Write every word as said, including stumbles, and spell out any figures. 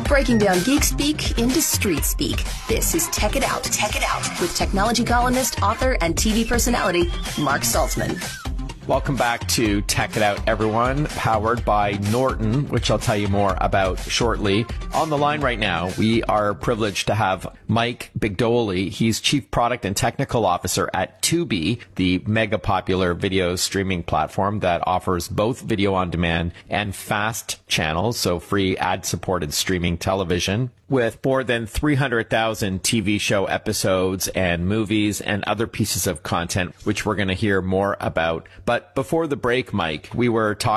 Breaking down geek speak into street speak. This is Tech It Out, Tech It Out, with technology columnist, author, and T V personality, Mark Saltzman. Welcome back to Tech It Out, everyone, powered by Norton, which I'll tell you more about shortly. On the line right now, we are privileged to have Mike Bigdoli. He's Chief Product and Technical Officer at Tubi, the mega popular video streaming platform that offers both video on demand and fast channels, so free ad-supported streaming television, with more than three hundred thousand T V show episodes and movies and other pieces of content, which we're going to hear more about. But before the break, Mike, we were talking